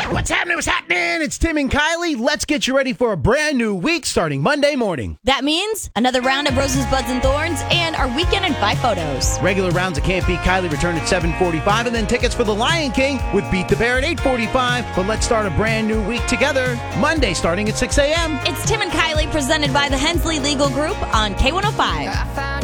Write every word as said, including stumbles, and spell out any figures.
What's happening? What's happening? It's Tim and Kylie. Let's get you ready for a brand new week starting Monday morning. That means another round of Roses, Buds, and Thorns and our weekend and five photos. Regular rounds of Can't Beat Kylie return at seven forty-five, and then tickets for The Lion King with Beat the Bear at eight forty-five. But let's start a brand new week together, Monday starting at six a.m. It's Tim and Kylie presented by the Hensley Legal Group on K one oh five.